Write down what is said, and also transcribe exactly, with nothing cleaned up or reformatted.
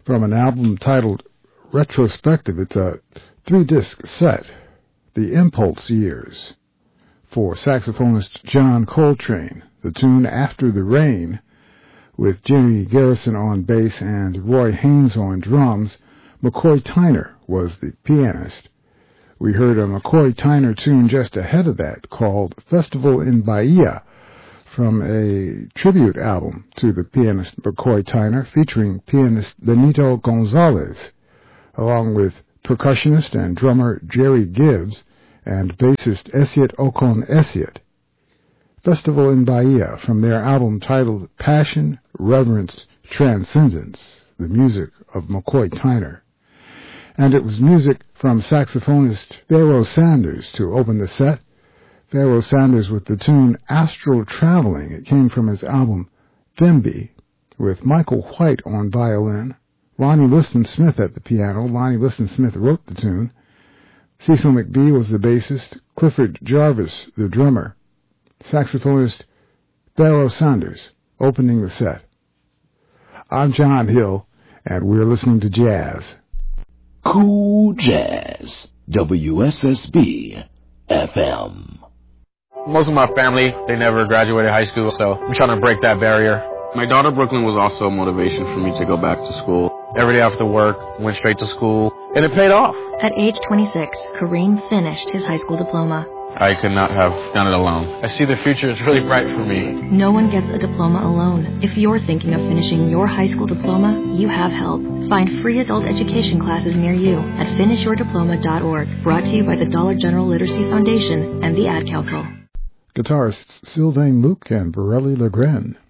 from an album titled Retrospective. It's a three-disc set, The Impulse Years, for saxophonist John Coltrane. The tune After the Rain, with Jimmy Garrison on bass and Roy Haynes on drums. McCoy Tyner was the pianist. We heard a McCoy Tyner tune just ahead of that called Festival in Bahia, from a tribute album to the pianist McCoy Tyner, featuring pianist Benito Gonzalez, along with percussionist and drummer Jerry Gibbs and bassist Esiet Okon Esiet. Festival in Bahia, from their album titled Passion, Reverence, Transcendence, the music of McCoy Tyner. And it was music from saxophonist Pharoah Sanders to open the set. Pharoah Sanders with the tune Astral Traveling. It came from his album Themby, with Michael White on violin, Lonnie Liston Smith at the piano. Lonnie Liston Smith wrote the tune. Cecil McBee was the bassist, Clifford Jarvis the drummer. Saxophonist Pharoah Sanders opening the set. I'm John Hill, and we're listening to jazz. Cool Jazz, W S S B F M. Most of my family, they never graduated high school, so I'm trying to break that barrier. My daughter Brooklyn was also a motivation for me to go back to school. Every day after work, went straight to school, and it paid off. At age twenty-six, Kareem finished his high school diploma. I could not have done it alone. I see the future is really bright for me. No one gets a diploma alone. If you're thinking of finishing your high school diploma, you have help. Find free adult education classes near you at finish your diploma dot org. Brought to you by the Dollar General Literacy Foundation and the Ad Council. Guitarists Sylvain Luc and Borelli Legren.